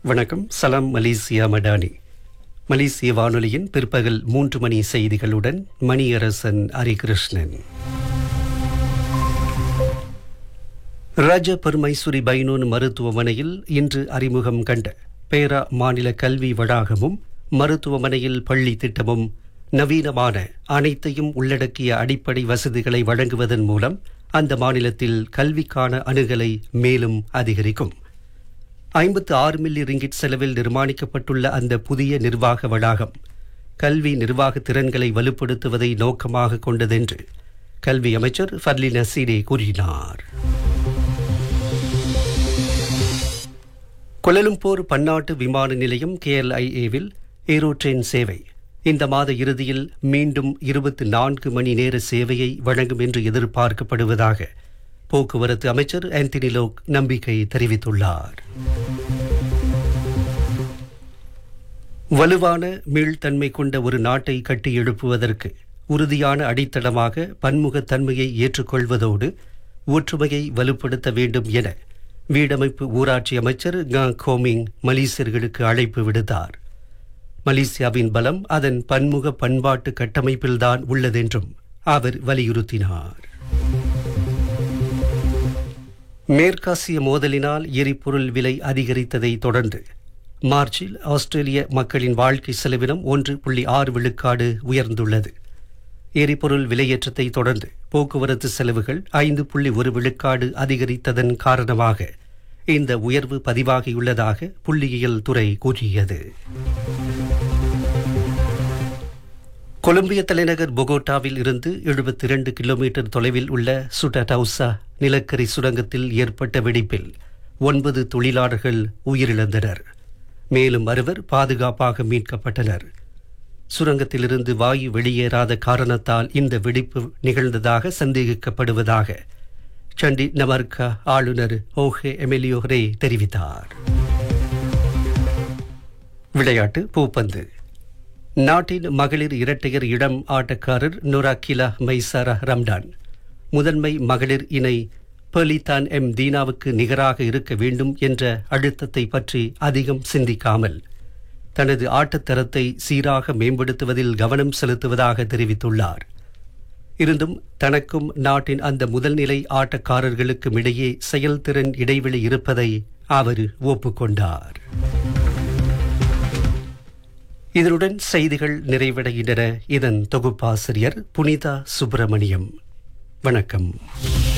வணக்கம். சலாம் மலேசியா மடானி. மலேசிய வானொலியின் பிற்பகல் 3 மணி செய்திகளுடன் மணியரசன் ஹரிகிருஷ்ணன். ராஜ பர்மைசுரி பைனோன் மருத்துவமனையில் இன்று அறிமுகம் கண்ட பேரா மாநில கல்வி வளாகமும் மருத்துவமனையில் பள்ளி திட்டமும் நவீனமான அனைத்தையும் உள்ளடக்கிய அடிப்படை வசதிகளை வழங்குவதன் மூலம் அந்த மாநிலத்தில் கல்விக்கான அணுகலை மேலும் அதிகரிக்கும். 56 மில்லியன் ரிங்கிட் செலவில் நிர்மாணிக்கப்பட்டுள்ள அந்த புதிய நிர்வாக வளாகம் கல்வி நிர்வாக திறன்களை வலுப்படுத்துவதை நோக்கமாக கொண்டதென்று கல்வி அமைச்சர் ஃபர்லி நசீரே கூறினார். கோலாலம்பூர் பன்னாட்டு விமான நிலையம் KLIA-வில் ஏரோட்ரெயின் சேவை இந்த மாத இறுதியில் மீண்டும் 24 மணி நேர சேவையை வழங்கும் என்று எதிர்பார்க்கப்படுவதாக போக்குவரத்து அமைச்சர் ஆந்தனி லோக் நம்பிக்கை தெரிவித்துள்ளார். வலுவான மீள்தன்மை கொண்ட ஒரு நாட்டை கட்டி எழுப்புவதற்கு உறுதியான அடித்தளமாக பன்முகத்தன்மையை ஏற்றுக்கொள்வதோடு ஒற்றுமையை வலுப்படுத்த வேண்டும் என வீடமைப்பு ஊராட்சி அமைச்சர் கோமிங் மலேசியர்களுக்கு அழைப்பு விடுத்தார். மலேசியாவின் பலம் அதன் பன்முக பண்பாட்டு கட்டமைப்பில்தான் உள்ளதென்றும் அவர் வலியுறுத்தினார். மேற்காசிய மோதலினால் எரிபொருள் விலை அதிகரித்ததை தொடர்ந்து மார்ச்சில் ஆஸ்திரேலிய மக்களின் வாழ்க்கை செலவினம் 1.6 விழுக்காடு உயர்ந்துள்ளது. எரிபொருள் விலையேற்றத்தை தொடர்ந்து போக்குவரத்து செலவுகள் 5.1 விழுக்காடு அதிகரித்ததன் காரணமாக இந்த உயர்வு பதிவாகியுள்ளதாக புள்ளியியல் துறை கூறியது. கொலம்பிய தலைநகர் பொகோட்டாவில் இருந்து 72 கிலோமீட்டர் தொலைவில் உள்ள சுட்டடவுசா நிலக்கரி சுரங்கத்தில் ஏற்பட்ட வெடிப்பில் 9 தொழிலாளர்கள் உயிரிழந்தனர். மேலும் 6 பாதுகாப்பாக மீட்கப்பட்டனர். சுரங்கத்திலிருந்து வாயு வெளியேறாத காரணத்தால் இந்த வெடிப்பு நிகழ்ந்ததாக சந்தேகிக்கப்படுவதாக சண்டி நமர்கா ஆளுநர் ஓஹே எமிலியோரே தெரிவித்தார். விளையாட்டு. பூப்பந்து. நாட்டின் மகளிர் இரட்டையர் இடம் ஆட்டக்காரர் நுராக்கிலா மைசாரா ரம்டான் முதன்மை மகளிர் இணை பெர்லிதான் எம் தீனாவுக்கு நிகராக இருக்க வேண்டும் என்ற அழுத்தத்தை பற்றி அதிகம் சிந்திக்காமல் தனது ஆட்டத்தரத்தை சீராக மேம்படுத்துவதில் கவனம் செலுத்துவதாக தெரிவித்துள்ளார். இருந்தும் தனக்கும் நாட்டின் அந்த முதல்நிலை ஆட்டக்காரர்களுக்கும் இடையே செயல்திறன் இடைவெளி இருப்பதை அவர் ஒப்புக்கொண்டார். இதனுடன் செய்திகள் நிறைவடைகின்றன. இதன் தொகுப்பாசிரியர் புனிதா சுப்பிரமணியம். வணக்கம்.